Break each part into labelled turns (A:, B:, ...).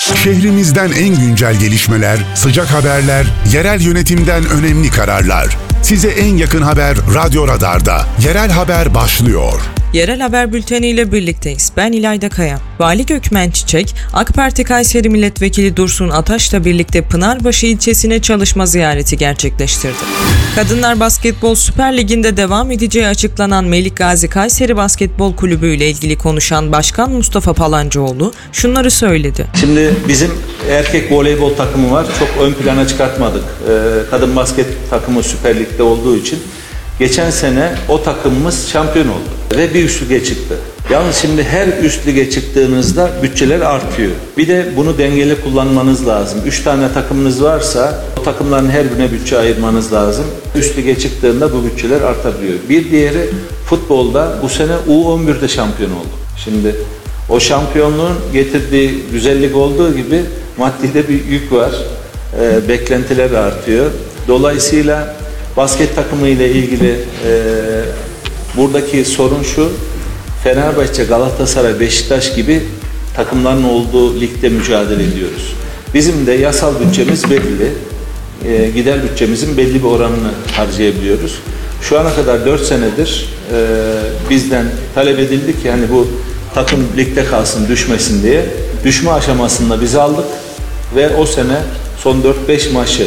A: Şehrimizden en güncel gelişmeler, sıcak haberler, yerel yönetimden önemli kararlar. Size en yakın haber Radyo Radar'da. Yerel haber başlıyor.
B: Yerel haber bülteniyle birlikteyiz. Ben İlayda Kaya. Vali Gökmen Çiçek, AK Parti Kayseri Milletvekili Dursun Ataş'la birlikte Pınarbaşı ilçesine çalışma ziyareti gerçekleştirdi. Kadınlar Basketbol Süper Ligi'nde devam edeceği açıklanan Melik Gazi Kayseri Basketbol Kulübü ile ilgili konuşan Başkan Mustafa Palancıoğlu şunları söyledi.
C: Şimdi bizim erkek voleybol takımı var. Çok ön plana çıkartmadık. Kadın basket takımı Süper Lig'de olduğu için geçen sene o takımımız şampiyon oldu ve bir üst lige çıktı. Yalnız şimdi her üst lige çıktığınızda bütçeler artıyor. Bir de bunu dengeli kullanmanız lazım. 3 tane takımınız varsa o takımların her birine bütçe ayırmanız lazım. Üst lige çıktığında bu bütçeler artabiliyor. Bir diğeri futbolda bu sene U11'de şampiyon oldu. Şimdi o şampiyonluğun getirdiği güzellik olduğu gibi maddi de bir yük var. Beklentiler artıyor. Dolayısıyla basket takımı ile ilgili buradaki sorun şu: Fenerbahçe, Galatasaray, Beşiktaş gibi takımların olduğu ligde mücadele ediyoruz. Bizim de yasal bütçemiz belli. Gider bütçemizin belli bir oranını harcayabiliyoruz. Şu ana kadar 4 senedir bizden talep edildi ki hani bu takım ligde kalsın, düşmesin diye. Düşme aşamasında biz aldık ve o sene son 4-5 maçı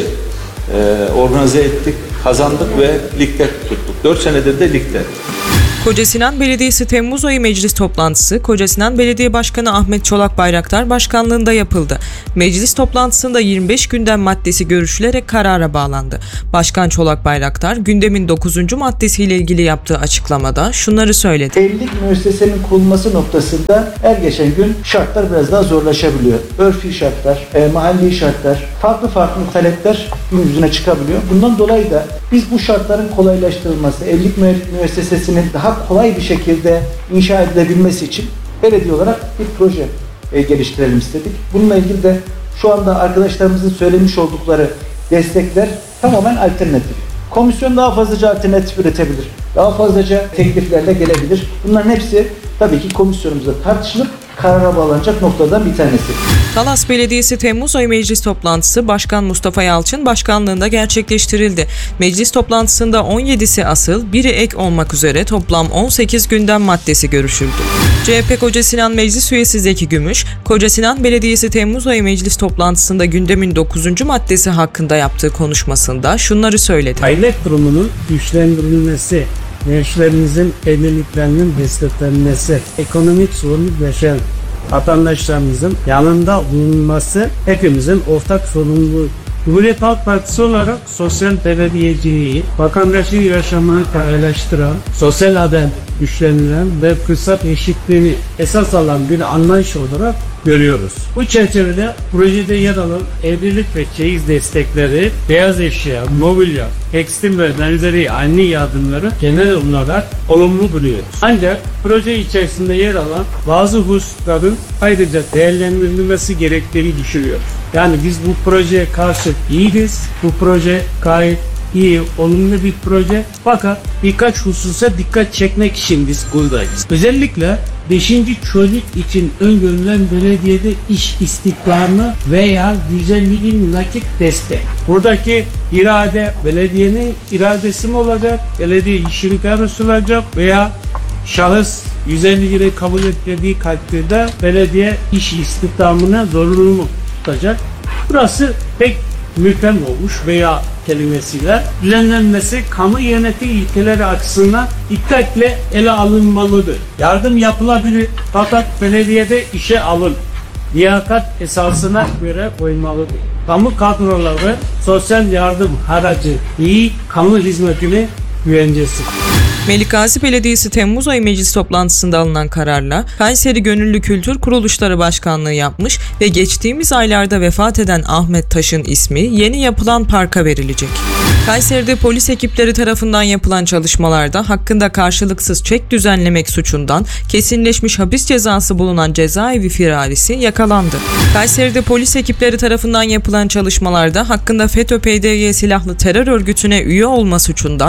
C: organize ettik, kazandık ve ligde tuttuk. 4 senedir de ligde.
B: Kocasinan Belediyesi Temmuz ayı meclis toplantısı Kocasinan Belediye Başkanı Ahmet Çolak Bayraktar başkanlığında yapıldı. Meclis toplantısında 25 gündem maddesi görüşülerek karara bağlandı. Başkan Çolak Bayraktar gündemin 9. maddesiyle ilgili yaptığı açıklamada şunları söyledi.
D: Evlilik müessesenin kurulması noktasında her geçen gün şartlar biraz daha zorlaşabiliyor. Örfi şartlar, mahalli şartlar, farklı talepler gün yüzüne çıkabiliyor. Bundan dolayı da biz bu şartların kolaylaştırılması, evlilik müessesesinin daha kolay bir şekilde inşa edilebilmesi için belediye olarak bir proje geliştirelim istedik. Bununla ilgili de şu anda arkadaşlarımızın söylemiş oldukları destekler tamamen alternatif. Komisyon daha fazlaca alternatif üretebilir. Daha fazlaca tekliflerle gelebilir. Bunların hepsi tabii ki komisyonumuzda tartışılıp karara bağlanacak noktadan bir tanesi.
B: Talas Belediyesi Temmuz ayı meclis toplantısı Başkan Mustafa Yalçın başkanlığında gerçekleştirildi. Meclis toplantısında 17'si asıl, biri ek olmak üzere toplam 18 gündem maddesi görüşüldü. CHP Kocasinan Meclis Üyesi Zeki Gümüş, Kocasinan Belediyesi Temmuz ayı meclis toplantısında gündemin 9. maddesi hakkında yaptığı konuşmasında şunları söyledi.
E: Aile kurumunun güçlendirilmesi, gençlerimizin evliliklerinin desteklenmesi, ekonomik sorun yaşayan vatandaşlarımızın yanında bulunması hepimizin ortak sorumluluğu. Cumhuriyet Halk Partisi olarak sosyal belediyeciliği, vatandaşın yaşamını kolaylaştıran, sosyal adem güçlenilen ve fırsat eşitliğini esas alan bir anlayış olarak görüyoruz. Bu çerçevede projede yer alan evlilik ve çeyiz destekleri, beyaz eşya, mobilya, tekstil ve benzeri anne yardımları genel olarak olumlu buluyoruz. Ancak proje içerisinde yer alan bazı hususların ayrıca değerlendirilmesi gerektiğini düşünüyoruz. Yani biz bu projeye karşı iyiyiz. Bu proje gayet iyi, olumlu bir proje. Fakat birkaç hususa dikkat çekmek için biz buradayız. Özellikle 5. çocuk için öngörülen belediyede iş istihdamı veya güzelliğin nakit destek. Buradaki irade belediyenin iradesi mi olacak? Belediye iş imkanı sunacak veya şahıs 150 lirayı kabul ettiği takdirde belediye iş istihdamına zorunlu mu tutacak? Burası pek mühkem olmuş veya kelimesiyle düzenlenmesi kamu yönetim ilkeleri açısından dikkatle ele alınmalıdır. Yardım yapılabilir fakat belediyede işe alın. Liyakat esasına göre koymalıdır. Kamu kadroları sosyal yardım haracı iyi kamu hizmetini güvencesi.
B: Melik Gazi Belediyesi Temmuz ayı meclis toplantısında alınan kararla Kayseri Gönüllü Kültür Kuruluşları Başkanlığı yapmış ve geçtiğimiz aylarda vefat eden Ahmet Taş'ın ismi yeni yapılan parka verilecek. Kayseri'de polis ekipleri tarafından yapılan çalışmalarda hakkında karşılıksız çek düzenlemek suçundan kesinleşmiş hapis cezası bulunan cezaevi firarisi yakalandı. Kayseri'de polis ekipleri tarafından yapılan çalışmalarda hakkında FETÖ-PDY silahlı terör örgütüne üye olma suçundan kesinleşmiş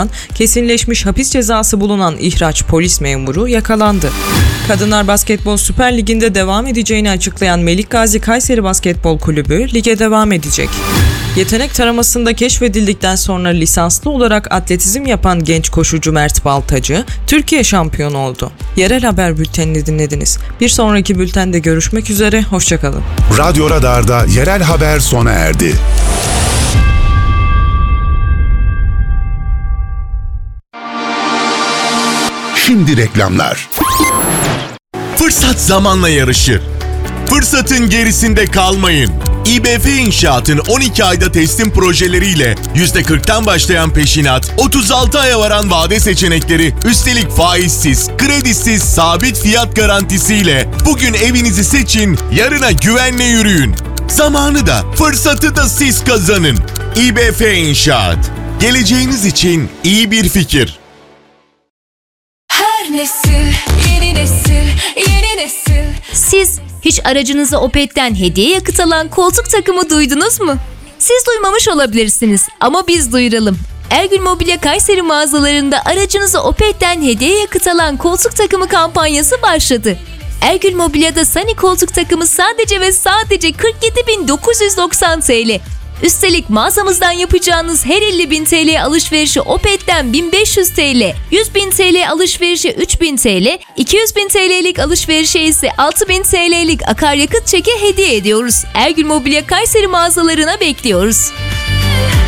B: kesinleşmiş hapis cezası bulunan ihraç polis memuru yakalandı. Kadınlar Basketbol Süper Ligi'nde devam edeceğini açıklayan Melik Gazi Kayseri Basketbol Kulübü lige devam edecek. Yetenek taramasında keşfedildikten sonra lisanslı olarak atletizm yapan genç koşucu Mert Baltacı, Türkiye şampiyonu oldu. Yerel haber bültenini dinlediniz. Bir sonraki bültende görüşmek üzere, hoşçakalın.
A: Radyo Radar'da yerel haber sona erdi. Şimdi reklamlar.
F: Fırsat zamanla yarışır. Fırsatın gerisinde kalmayın. İBF İnşaat'ın 12 ayda teslim projeleriyle %40'tan başlayan peşinat, 36 aya varan vade seçenekleri, üstelik faizsiz, kredisiz, sabit fiyat garantisiyle bugün evinizi seçin, yarına güvenle yürüyün. Zamanı da, fırsatı da siz kazanın. İBF İnşaat. Geleceğiniz için iyi bir fikir.
G: Her nesil, yeni nesil, yeni nesil.
H: Siz hiç aracınıza Opet'ten hediye yakıt alan koltuk takımı duydunuz mu? Siz duymamış olabilirsiniz ama biz duyuralım. Ergül Mobilya Kayseri mağazalarında aracınıza Opet'ten hediye yakıt alan koltuk takımı kampanyası başladı. Ergül Mobilya'da Sunny koltuk takımı sadece ve sadece 47.990 TL. Üstelik mağazamızdan yapacağınız her 50.000 TL alışverişi Opet'ten 1.500 TL, 100.000 TL alışverişi 3.000 TL, 200.000 TL'lik alışverişe ise 6.000 TL'lik akaryakıt çeki hediye ediyoruz. Ergül Mobilya Kayseri mağazalarına bekliyoruz.